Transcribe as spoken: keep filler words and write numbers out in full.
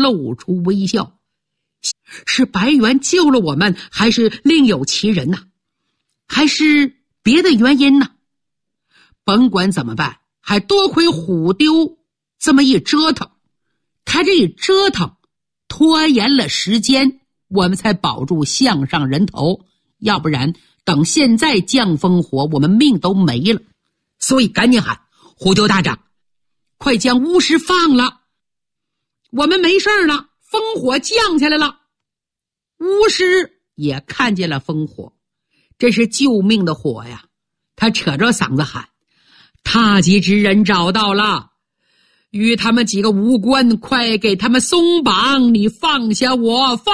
露出微笑。是白猿救了我们，还是另有其人呢？还是别的原因呢？甭管怎么办，还多亏虎丢这么一折腾，他这一折腾拖延了时间，我们才保住项上人头，要不然等现在降烽火，我们命都没了。所以赶紧喊虎丢大长，快将巫师放了，我们没事了，烽火降下来了。巫师也看见了烽火，这是救命的火呀，他扯着嗓子喊，踏级之人找到了，与他们几个无关，快给他们松绑，你放下我，放